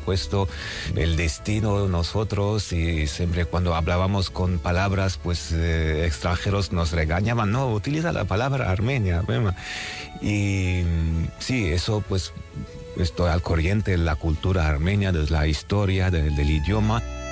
supuesto, el destino nosotros, y siempre cuando hablábamos con palabras, pues extranjeros nos regañaban, no, utiliza la palabra Armenia. Y sí, eso pues estoy al corriente de la cultura armenia, de la historia, del idioma.